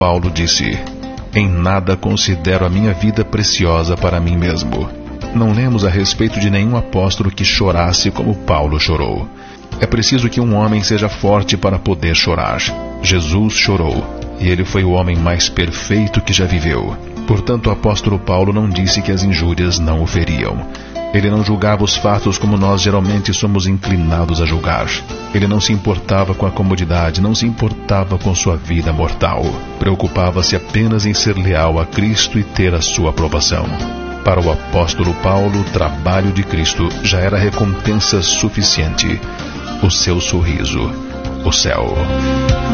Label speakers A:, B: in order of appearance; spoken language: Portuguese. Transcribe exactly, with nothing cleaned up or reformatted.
A: Paulo disse: em nada considero a minha vida preciosa para mim mesmo. Não lemos a respeito de nenhum apóstolo que chorasse como Paulo chorou. É preciso que um homem seja forte para poder chorar. Jesus chorou, e ele foi o homem mais perfeito que já viveu. Portanto, o apóstolo Paulo não disse que as injúrias não o feriam. Ele não julgava os fatos como nós geralmente somos inclinados a julgar. Ele não se importava com a comodidade, não se importava com sua vida mortal. Preocupava-se apenas em ser leal a Cristo e ter a sua aprovação. Para o apóstolo Paulo, o trabalho de Cristo já era recompensa suficiente. O seu sorriso, o céu.